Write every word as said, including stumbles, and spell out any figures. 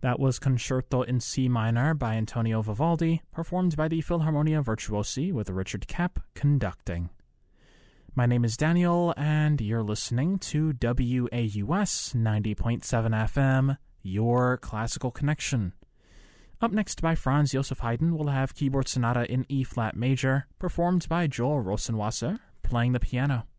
That was Concerto in C minor by Antonio Vivaldi, performed by the Philharmonia Virtuosi with Richard Kapp conducting. My name is Daniel, and you're listening to W A U S ninety point seven F M, your classical connection. Up next by Franz Joseph Haydn, we'll have Keyboard Sonata in E-flat major, performed by Joel Rosenwasser, playing the piano.